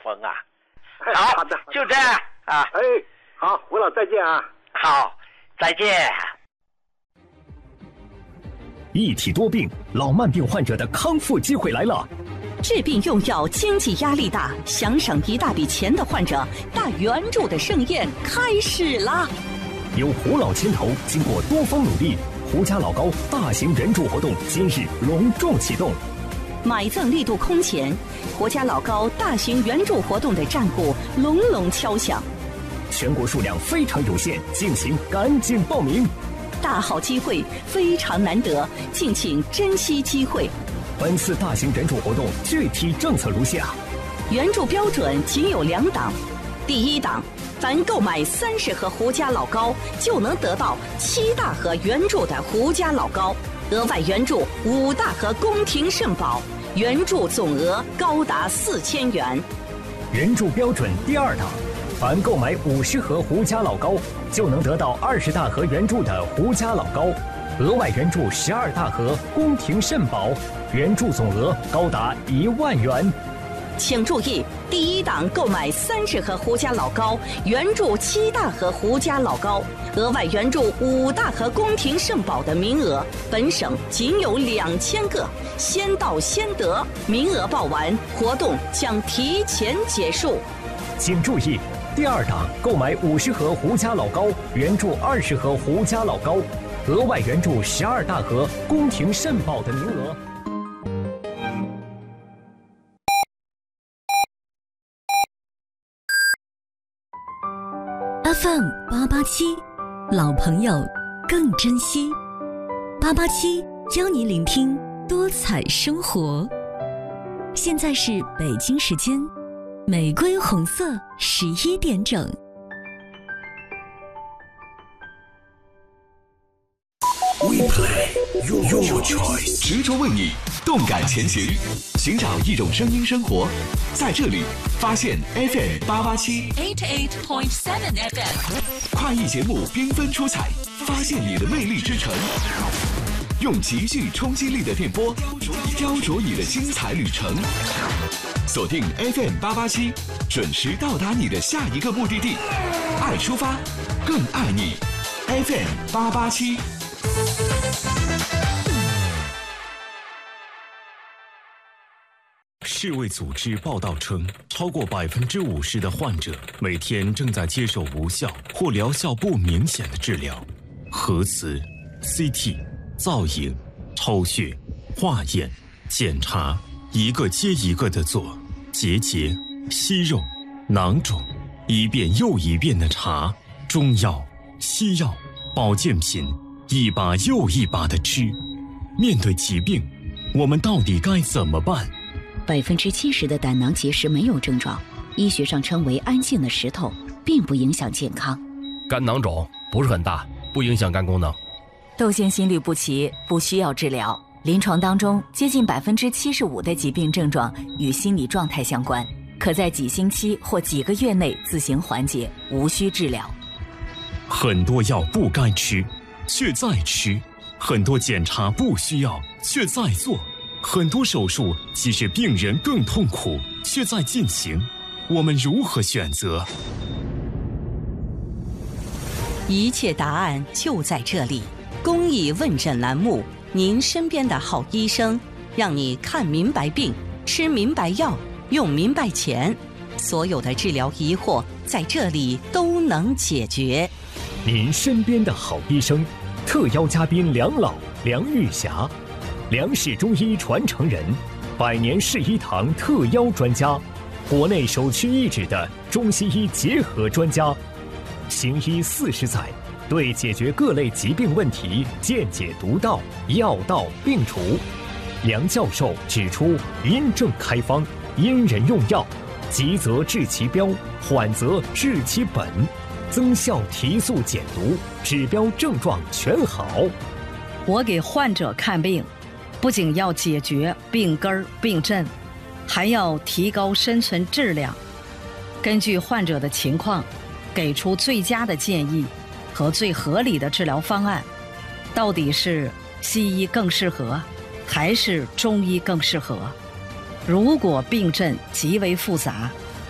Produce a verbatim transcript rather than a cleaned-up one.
风啊。好， 好的， 就这样啊。 哎，好，吴老再见啊。 好，再见。 一体多病，老慢病患者的康复机会来了。 治病用药经济压力大，想省一大笔钱的患者，大援助的盛宴开始啦！ 由胡老牵头，经过多方努力，胡家老高大型援助活动今日隆重启动。 买赠力度空前，胡家老高大型援助活动的战鼓隆隆敲响。 全国数量非常有限，敬请赶紧报名。 大好机会非常难得，敬请珍惜机会。 本次大型援助活动具体政策如下： 援助标准仅有两档，第一档，凡购买三十盒胡家老高，就能得到七大盒援助的胡家老高，额外援助五大盒宫廷圣宝，援助总额高达四千元。 援助标准第二档，凡购买五十盒胡家老高，就能得到二十大盒援助的胡家老高，额外援助十二大盒宫廷圣宝，援助总额高达一万元。 请注意，第一档购买三十盒胡家老高，援助七大盒胡家老高，额外援助五大盒宫廷圣宝的名额，本省仅有两千个，先到先得，名额报完，活动将提前结束。 请注意，第二档购买五十盒胡家老高，援助二十盒胡家老高，额外援助十二大盒宫廷圣宝的名额。 F M 八八七，老朋友更珍惜。八八七邀你聆听多彩生活。现在是北京时间玫瑰红色十一点整。 We play your, your choice， 执着为你，动感前行，寻找一种声音生活，在这里发现 F M 八八七 eighty-eight point seven F M， 跨艺节目缤纷出彩，发现你的魅力之城，用极具冲击力的电波雕琢你的精彩旅程。锁定 F M 八八七，准时到达你的下一个目的地。爱出发，更爱你。F M 八八七。 世卫组织报道称，超过百分之五十的患者每天正在接受无效或疗效不明显的治疗。核磁、C T、造影、抽血、化验、检查，一个接一个的做，结节、息肉、囊肿，一遍又一遍的查，中药、西药、保健品，一把又一把的吃。面对疾病，我们到底该怎么办？ 百分之七十的胆囊结石没有症状，医学上称为安静的石头，并不影响健康。 肝囊肿不是很大，不影响肝功能。 窦腺心律不齐不需要治疗，临床当中接近百分之七十五的疾病症状与心理状态相关，可在几星期或几个月内自行缓解，无需治疗。 很多药不该吃，却在吃；很多检查不需要，却在做；很多手术即使病人更痛苦，却在进行。我们如何选择？ 一切答案就在这里。公益问诊栏目，您身边的好医生，让你看明白病，吃明白药，用明白钱，所有的治疗疑惑在这里都能解决。 您身边的好医生，特邀嘉宾梁老、梁玉霞，梁氏中医传承人，百年世医堂特邀专家，国内首屈一指的中西医结合专家，行医四十载，对解决各类疾病问题见解独到，药到病除。梁教授指出，因症开方，因人用药，急则治其标，缓则治其本，增效提速减毒，指标症状全好。 我给患者看病，不仅要解决病根儿病症，还要提高生存质量，根据患者的情况给出最佳的建议和最合理的治疗方案。到底是西医更适合还是中医更适合？如果病症极为复杂，